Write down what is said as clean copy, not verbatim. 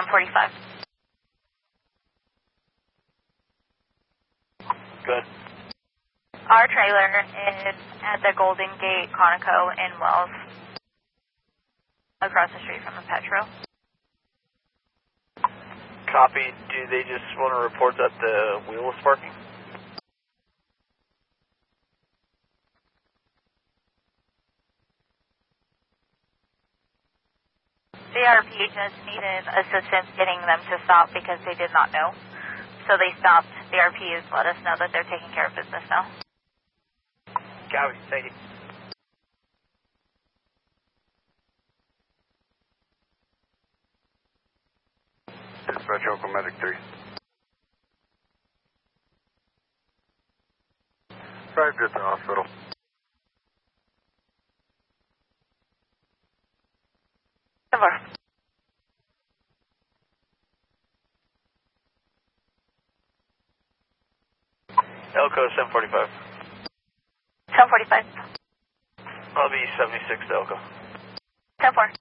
145. Good. Our trailer is at the Golden Gate Conoco in Wells, across the street from the Petro. Copy. Do they just want to report that the wheel is sparking? The RP just needed assistance getting them to stop because they did not know. So they stopped. The RP has let us know that they're taking care of business now. Copy. Thank you. Dispatch Oakland Medic 3. Arrived at the hospital. Over. Elko 745. 1045. I'll be 76 to Elko. 10-4.